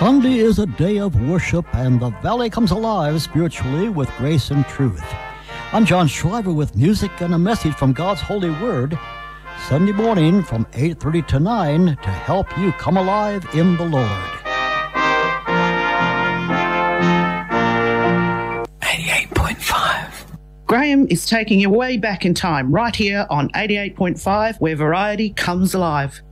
Sunday is a day of worship, and the Valley comes alive spiritually with grace and truth. I'm John Shriver with music and a message from God's Holy Word, Sunday morning from 8:30 to 9 to help you come alive in the Lord. 88.5. Graham is taking you way back in time, right here on 88.5, where variety comes alive.